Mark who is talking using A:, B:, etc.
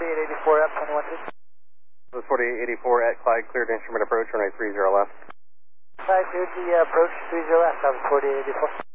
A: 4884 at 21.
B: 4884 at Clyde, cleared instrument approach, runway 30 left.
A: Clyde, cleared the approach 30 left, that was 4884.